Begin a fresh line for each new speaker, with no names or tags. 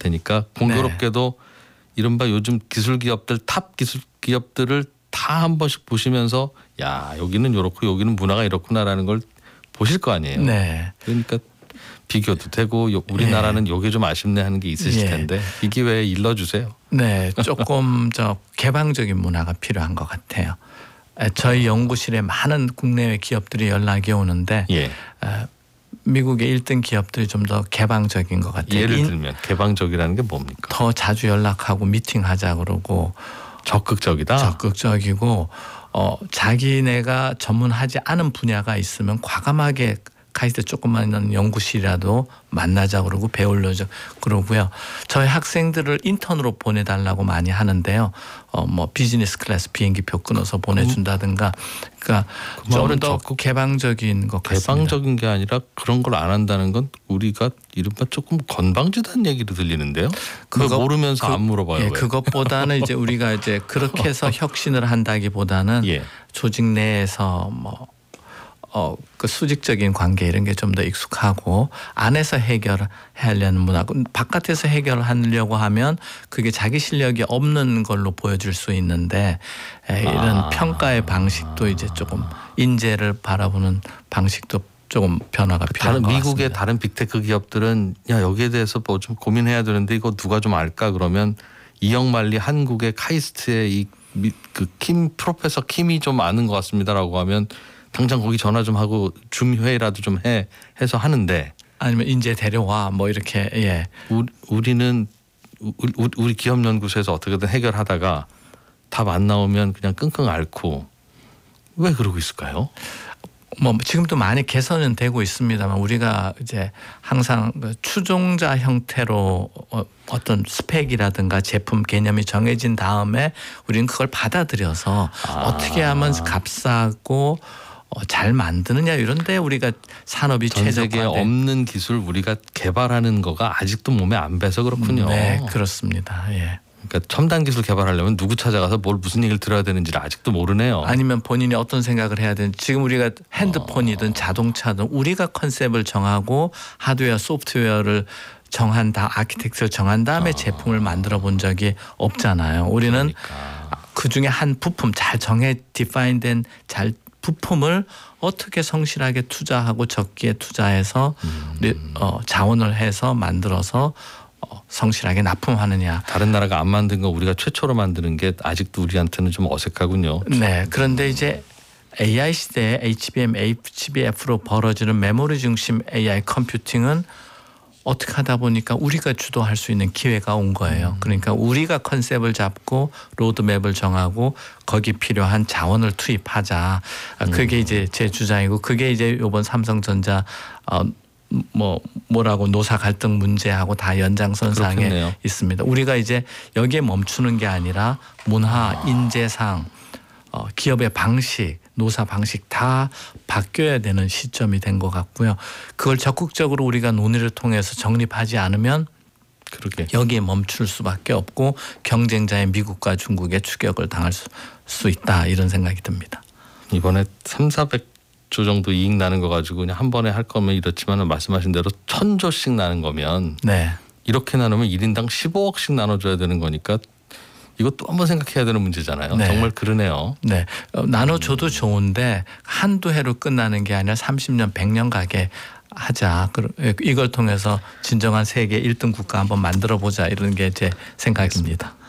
테니까 공교롭게도 이른바 요즘 기술 기업들 탑 기술 기업들을 다 한 번씩 보시면서 야 여기는 이렇고 여기는 문화가 이렇구나라는 걸 보실 거 아니에요.
네.
그러니까 비교도 되고 우리나라는 요게 좀 아쉽네 하는 게 있으실 텐데 이 기회에 일러주세요.
네, 조금 개방적인 문화가 필요한 것 같아요. 저희 연구실에 많은 국내외 기업들이 연락이 오는데 미국의 1등 기업들이 좀 더 개방적인 것 같아요.
예를 들면 개방적이라는 게 뭡니까?
더 자주 연락하고 미팅하자 그러고
적극적이다.
적극적이고 자기네가 전문하지 않은 분야가 있으면 과감하게 카이스트 조그마한 연구실이라도 만나자 그러고 배우려고 그러고요. 저희 학생들을 인턴으로 보내달라고 많이 하는데요. 뭐 비즈니스 클래스 비행기표 끊어서 보내준다든가. 그러니까 좀 더 개방적인 것 같습니다.
개방적인 게 아니라 그런 걸 안 한다는 건 우리가 이른바 조금 건방지다는 얘기로 들리는데요. 그거 모르면서 안 물어봐요.
그것보다는 이제 우리가 이제 그렇게 해서 혁신을 한다기보다는 조직 내에서 그 수직적인 관계 이런 게 좀 더 익숙하고 안에서 해결하려는 문화, 바깥에서 해결하려고 하면 그게 자기 실력이 없는 걸로 보여줄 수 있는데 이런 평가의 방식도 이제 조금 인재를 바라보는 방식도 조금 변화가 필요한 것 같습니다.
미국의 다른 빅테크 기업들은 야 여기에 대해서 뭐 좀 고민해야 되는데 이거 누가 좀 알까 그러면 이영만리 한국의 카이스트의 그 프로페서 킴이 좀 아는 것 같습니다라고 하면 당장 거기 전화 좀 하고 줌 회의라도 좀 해서 하는데
아니면 인재 데려와 뭐 이렇게
우리는 우리 기업 연구소에서 어떻게든 해결하다가 답 안 나오면 그냥 끙끙 앓고 왜 그러고 있을까요?
뭐 지금도 많이 개선은 되고 있습니다만 우리가 이제 항상 추종자 형태로 어떤 스펙이라든가 제품 개념이 정해진 다음에 우리는 그걸 받아들여서 어떻게 하면 값싸고 잘 만드느냐 이런데 우리가 산업이
전 세계에 없는 기술 우리가 개발하는 거가 아직도 몸에 안 배서 그렇군요.
네, 그렇습니다.
그러니까 첨단 기술 개발하려면 누구 찾아가서 무슨 얘기를 들어야 되는지를 아직도 모르네요.
아니면 본인이 어떤 생각을 해야 되는지 지금 우리가 핸드폰이든 자동차든 우리가 컨셉을 정하고 하드웨어 소프트웨어를 아키텍처를 정한 다음에 제품을 만들어 본 적이 없잖아요. 우리는 그중에 한 부품 잘 디파인된 부품을 어떻게 성실하게 투자하고 적기에 투자해서 자원을 해서 만들어서 성실하게 납품하느냐.
다른 나라가 안 만든 거 우리가 최초로 만드는 게 아직도 우리한테는 좀 어색하군요.
네. 그런데 이제 AI 시대에 HBM, HBF로 벌어지는 메모리 중심 AI 컴퓨팅은 어떻게 하다 보니까 우리가 주도할 수 있는 기회가 온 거예요. 그러니까 우리가 컨셉을 잡고 로드맵을 정하고 거기 필요한 자원을 투입하자. 그게 이제 제 주장이고 그게 이제 이번 삼성전자 뭐라고 노사 갈등 문제하고 다 연장선상에
그렇겠네요.
있습니다. 우리가 이제 여기에 멈추는 게 아니라 문화, 인재상, 기업의 방식, 노사 방식 다 바뀌어야 되는 시점이 된 것 같고요. 그걸 적극적으로 우리가 논의를 통해서 정립하지 않으면 여기에 멈출 수밖에 없고 경쟁자의 미국과 중국의 추격을 당할 수 있다 이런 생각이 듭니다.
이번에 300~400조 정도 이익 나는 거 가지고 그냥 한 번에 할 거면 이렇지만 말씀하신 대로 1000조씩 나는 거면 이렇게 나누면 1인당 15억씩 나눠줘야 되는 거니까 이것도 한번 생각해야 되는 문제잖아요. 정말 그러네요.
네, 나눠줘도 좋은데 한두 해로 끝나는 게 아니라 30년, 100년 가게 하자. 이걸 통해서 진정한 세계 1등 국가 한번 만들어 보자 이런 게 제 생각입니다.